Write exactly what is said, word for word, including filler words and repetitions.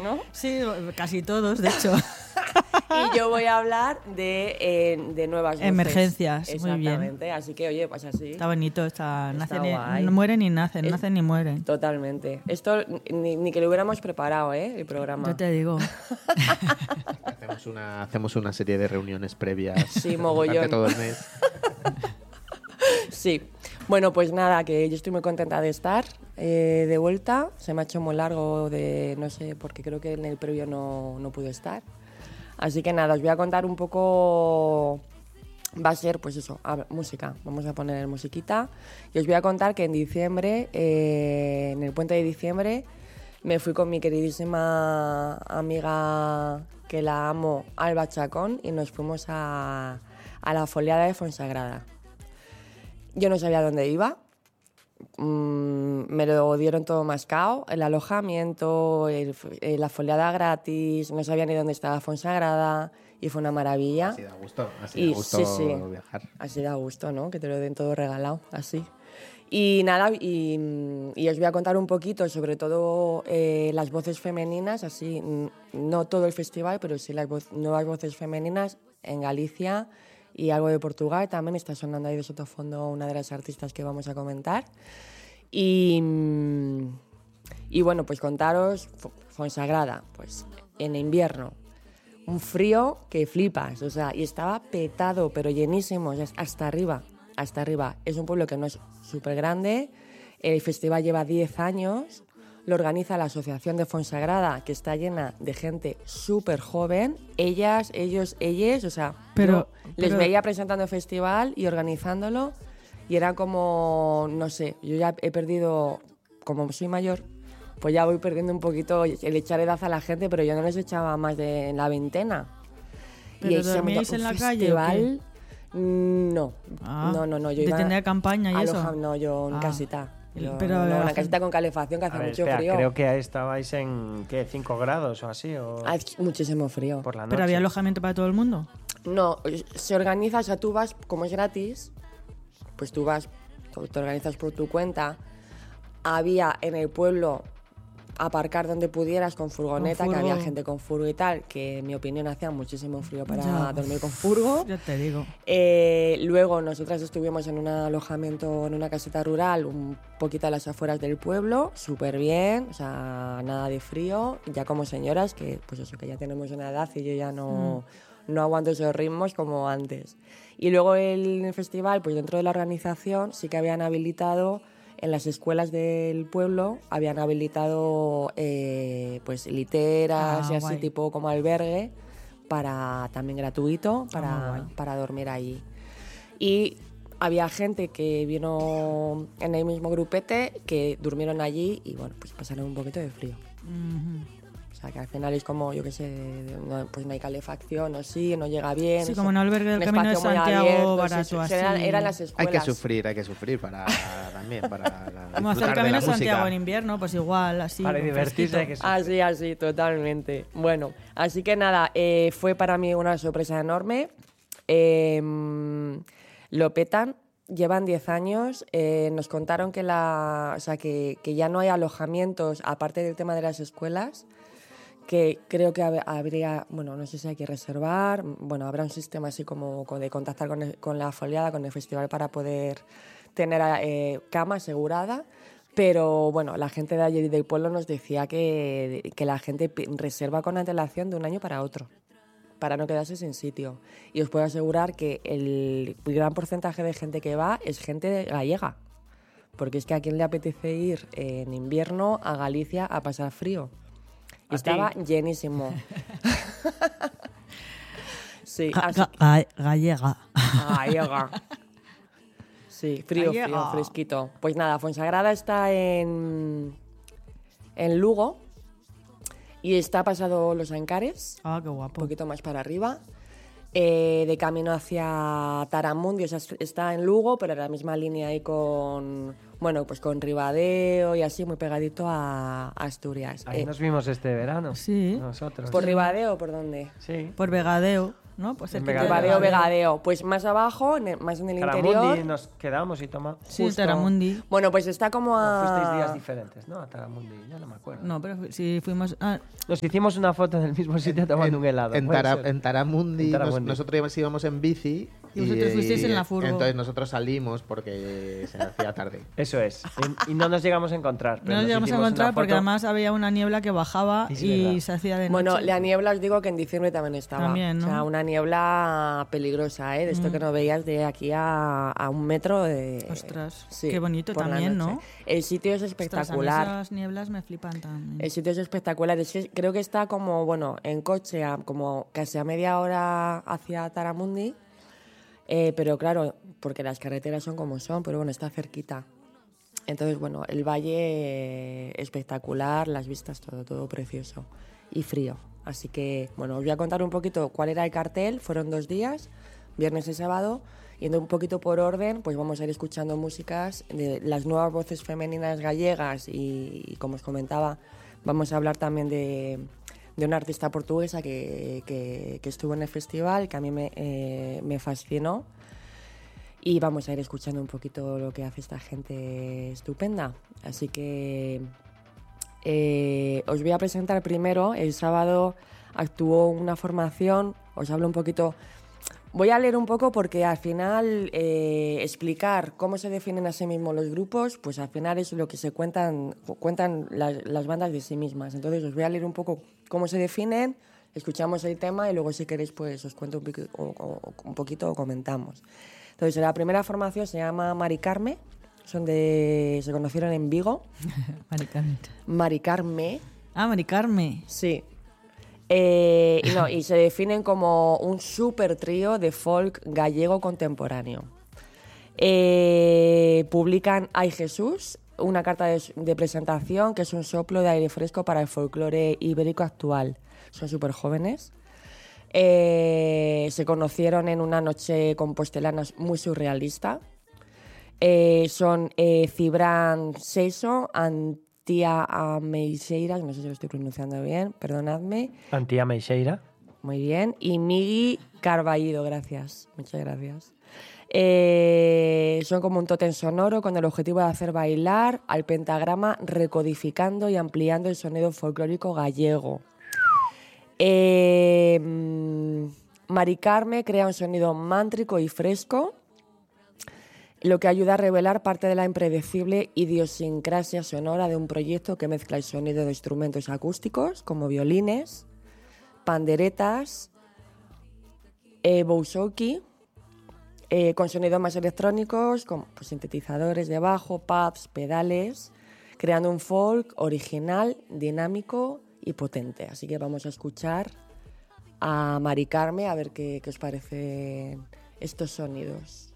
¿no? Sí, casi todos, de hecho. Y yo voy a hablar de, eh, de nuevas voces. Emergencias, muy bien. Exactamente, así que oye, pues así. Está bonito, está, Está nacen y- guay. no mueren ni nacen, Es- nacen ni mueren. Totalmente. Esto ni, ni que lo hubiéramos preparado, ¿eh? El programa. Yo te digo. Hacemos una, hacemos una serie de reuniones previas Sí, mogollón. durante todo el mes. Sí. Bueno, pues nada, que yo estoy muy contenta de estar eh, de vuelta. Se me ha hecho muy largo de, no sé, porque creo que en el previo no, no pude estar. Así que nada, os voy a contar un poco, va a ser pues eso, a- música, vamos a poner musiquita. Y os voy a contar que en diciembre, eh, en el puente de diciembre, me fui con mi queridísima amiga, que la amo, Alba Chacón, y nos fuimos a, a la foliada de Fonsagrada. Yo no sabía dónde iba, mm, me lo dieron todo mascado, el alojamiento, el- eh, la foliada gratis, no sabía ni dónde estaba Fonsagrada y fue una maravilla. Así da gusto, así Y da gusto sí, sí. viajar. Así da gusto, ¿no? Que te lo den todo regalado, así. Y nada, y, y os voy a contar un poquito, sobre todo eh, las voces femeninas, así, n- no todo el festival, pero sí las voz- nuevas voces femeninas en Galicia y algo de Portugal. También está sonando ahí de sotofondo una de las artistas que vamos a comentar. Y, mm, y bueno, pues contaros, Fo- Fonsagrada, pues en invierno, un frío que flipas, o sea, y estaba petado, pero llenísimo, o sea, hasta arriba, hasta arriba. Es un pueblo que no es súper grande, el festival lleva diez años, lo organiza la Asociación de Fonsagrada, que está llena de gente súper joven, ellas, ellos, ellas, o sea, Pero- yo les pero- veía presentando el festival y organizándolo, y era como, no sé, yo ya he perdido, como soy mayor, pues ya voy perdiendo un poquito el echar edad a la gente, pero yo no les echaba más de la veintena. ¿Pero ese dormíais un en la calle o qué? festival, mm, no, Ah, no, no, no, yo de iba tender campaña y aloja- eso. No, yo en Ah. casita. Yo- Pero no, la una gente- casita con calefacción que A hace ver, mucho espera, frío. creo que estabais en, ¿qué? ¿cinco grados o así? O Hace muchísimo frío. por la noche. ¿Pero había alojamiento para todo el mundo? No, se organiza, o sea, tú vas, como es gratis, pues tú vas, te organizas por tu cuenta. Había en el pueblo aparcar donde pudieras con furgoneta, Con que había furgo. gente con furgo y tal, que en mi opinión hacía muchísimo frío para Ya. dormir con furgo. Ya te digo. Eh, luego nosotras estuvimos en un alojamiento, en una caseta rural, un poquito a las afueras del pueblo, súper bien, o sea, nada de frío, ya como señoras, que pues eso, que ya tenemos una edad y yo ya no, no aguanto esos ritmos como antes. Y luego el, el festival, pues dentro de la organización sí que habían habilitado, en las escuelas del pueblo, habían habilitado eh, pues literas Ah, y así guay. tipo como albergue, para también gratuito, muy para, guay. para dormir allí. Y había gente que vino en el mismo grupete, que durmieron allí y bueno, pues pasaron un poquito de frío. Ujú. O sea, que al final es como, yo qué sé, no, pues no hay calefacción o sí, no llega bien. Sí, o como sea, en albergue del un Camino de espacio muy Santiago, abierto, barato, sí, sí, así. Eran, eran las Hay escuelas. que sufrir, hay que sufrir para también para la- Como hacer disfrutar de Camino la de Santiago música. en invierno, pues igual, así. Para con divertirse hay que fresquito. ser. Así, así, totalmente. Bueno, así que nada, eh, fue para mí una sorpresa enorme. Eh, lo petan, llevan diez años. eh, nos contaron que, la, o sea, que, que ya no hay alojamientos, aparte del tema de las escuelas, que creo que hab- habría, bueno, no sé si hay que reservar, bueno, habrá un sistema así como co- de contactar con, el- con la foliada, con el festival para poder tener eh, cama asegurada. Pero bueno, la gente de allí del pueblo nos decía que, que la gente pi- reserva con antelación de un año para otro, para no quedarse sin sitio. Y os puedo asegurar que el gran porcentaje de gente que va es gente gallega, porque es que a quién le apetece ir en invierno a Galicia a pasar frío. Y ¿A estaba ti? llenísimo. Sí, Ga- así- ga- ga- gallega. gallega. Sí, frío, frío, Gallega. fresquito. Pues nada, Fonsagrada está en, en Lugo y está pasado Los Ancares, Ah, qué un guapo. poquito más para arriba, eh, de camino hacia Taramundi, o sea, está en Lugo, pero en la misma línea ahí con Bueno, pues con Ribadeo y así, muy pegadito a a Asturias. Ahí Eh, nos vimos este verano. Sí. Nosotros. ¿Por Ribadeo o por dónde? Sí. Por Vegadeo, ¿no? Pues En cerquita de Vegadeo. Ribadeo, Vegadeo. Pues más abajo, en el- más en el Taramundi interior. nos quedamos y tomamos. Sí, justo. Taramundi. Bueno, pues está como a... Fuisteis días diferentes, ¿no? A Taramundi, ya no me acuerdo. No, pero fu- si fuimos... ah, Nos hicimos una foto en el mismo sitio tomando un helado. En, ¿puede Tara- ser? en Taramundi, En nos- Taramundi. nosotros íbamos en bici. Y vosotros fuisteis en la furgo. Entonces nosotros salimos porque se hacía tarde. Eso es. Y, y no nos llegamos a encontrar. pero no nos llegamos a hicimos una encontrar porque foto. además había una niebla que bajaba Sí, sí, y verdad. se hacía de noche. Bueno, la niebla os digo que en diciembre también estaba. También, ¿no? O sea, una niebla peligrosa, ¿eh? De esto que no veías de aquí a, a un metro de... Ostras, Sí, qué bonito por la también, noche. ¿no? El sitio es Ostras, a mí espectacular. esas nieblas me flipan también. El sitio es espectacular. Es que creo que está como, bueno, en coche, a, como casi a media hora hacia Taramundi. Eh, pero claro, porque las carreteras son como son, pero bueno, está cerquita. Entonces, bueno, el valle eh, espectacular, las vistas, todo, todo precioso y frío. Así que, bueno, os voy a contar un poquito cuál era el cartel. Fueron dos días, viernes y sábado. Yendo un poquito por orden, pues vamos a ir escuchando músicas de las nuevas voces femeninas gallegas y, y como os comentaba, vamos a hablar también de, de una artista portuguesa que, que, que estuvo en el festival, que a mí me, eh, me fascinó. Y vamos a ir escuchando un poquito lo que hace esta gente estupenda. Así que eh, os voy a presentar primero. El sábado actuó una formación, os hablo un poquito... Voy a leer un poco porque al final eh, explicar cómo se definen a sí mismos los grupos, pues al final es lo que se cuentan, cuentan las, las bandas de sí mismas. Entonces os voy a leer un poco cómo se definen, escuchamos el tema y luego si queréis pues os cuento un, pico, o, o, un poquito o comentamos. Entonces la primera formación se llama Mari Carme, son de, se conocieron en Vigo. Mari Carme. Mari Carme, Ah, Mari Carme. sí. Eh, y, no, y se definen como un super trío de folk gallego contemporáneo. Eh, publican Ay Jesús, una carta de, de presentación que es un soplo de aire fresco para el folclore ibérico actual. Son súper jóvenes. Eh, se conocieron en una noche compostelana muy surrealista. Eh, son eh, Cibran Seiso, Tía Ameixeiras, no sé si lo estoy pronunciando bien, perdonadme. Antía Meixeira. Muy bien. Y Migi Carballido, gracias. Muchas gracias. Eh, son como un tótem sonoro con el objetivo de hacer bailar al pentagrama, recodificando y ampliando el sonido folclórico gallego. Eh, Mari Carme crea un sonido mántrico y fresco, lo que ayuda a revelar parte de la impredecible idiosincrasia sonora de un proyecto que mezcla el sonido de instrumentos acústicos como violines, panderetas, eh, bouzouki, eh, con sonidos más electrónicos, como pues, sintetizadores de bajo, pads, pedales, creando un folk original, dinámico y potente. Así que vamos a escuchar a Mari Carme a ver qué, qué os parecen estos sonidos.